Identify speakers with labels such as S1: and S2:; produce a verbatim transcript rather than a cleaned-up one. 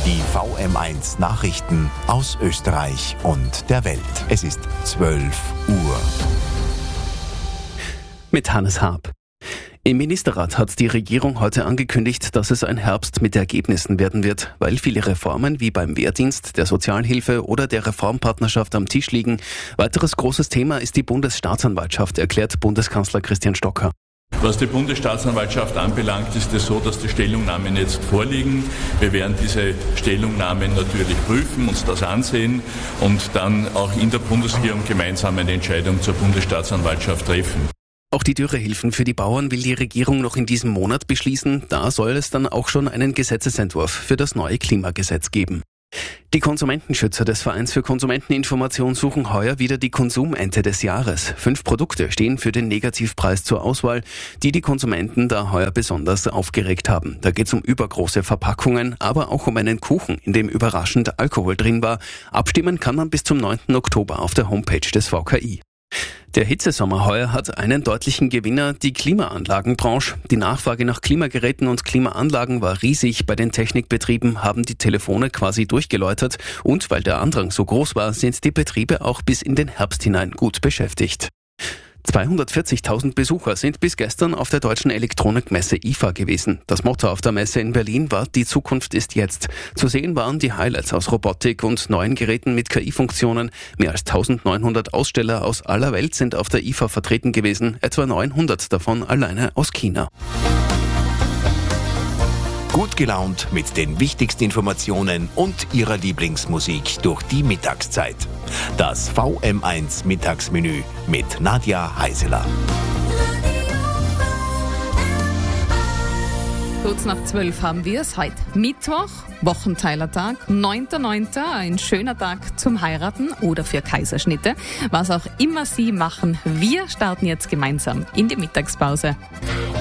S1: Die V M eins Nachrichten aus Österreich und der Welt. Es ist zwölf Uhr.
S2: Mit Hannes Haab. Im Ministerrat hat die Regierung heute angekündigt, dass es ein Herbst mit Ergebnissen werden wird, weil viele Reformen wie beim Wehrdienst, der Sozialhilfe oder der Reformpartnerschaft am Tisch liegen. Weiteres großes Thema ist die Bundesstaatsanwaltschaft, erklärt Bundeskanzler Christian Stocker.
S3: Was die Bundesstaatsanwaltschaft anbelangt, ist es so, dass die Stellungnahmen jetzt vorliegen. Wir werden diese Stellungnahmen natürlich prüfen, uns das ansehen und dann auch in der Bundesregierung gemeinsam eine Entscheidung zur Bundesstaatsanwaltschaft treffen.
S2: Auch die Dürrehilfen für die Bauern will die Regierung noch in diesem Monat beschließen. Da soll es dann auch schon einen Gesetzesentwurf für das neue Klimagesetz geben. Die Konsumentenschützer des Vereins für Konsumenteninformation suchen heuer wieder die Konsumente des Jahres. Fünf Produkte stehen für den Negativpreis zur Auswahl, die die Konsumenten da heuer besonders aufgeregt haben. Da geht es um übergroße Verpackungen, aber auch um einen Kuchen, in dem überraschend Alkohol drin war. Abstimmen kann man bis zum neunten Oktober auf der Homepage des V K I. Der Hitzesommer heuer hat einen deutlichen Gewinner, die Klimaanlagenbranche. Die Nachfrage nach Klimageräten und Klimaanlagen war riesig. Bei den Technikbetrieben haben die Telefone quasi durchgeläutet. Und weil der Andrang so groß war, sind die Betriebe auch bis in den Herbst hinein gut beschäftigt. zweihundertvierzigtausend Besucher sind bis gestern auf der deutschen Elektronikmesse I F A gewesen. Das Motto auf der Messe in Berlin war: Die Zukunft ist jetzt. Zu sehen waren die Highlights aus Robotik und neuen Geräten mit K I-Funktionen. Mehr als eintausendneunhundert Aussteller aus aller Welt sind auf der I F A vertreten gewesen, etwa neunhundert davon alleine aus China.
S1: Gut gelaunt mit den wichtigsten Informationen und Ihrer Lieblingsmusik durch die Mittagszeit. Das V M eins Mittagsmenü mit Nadja Heiseler.
S4: Kurz nach zwölf haben wir es heute. Mittwoch, Wochenteilertag, neunter neunter Ein schöner Tag zum Heiraten oder für Kaiserschnitte. Was auch immer Sie machen, wir starten jetzt gemeinsam in die Mittagspause.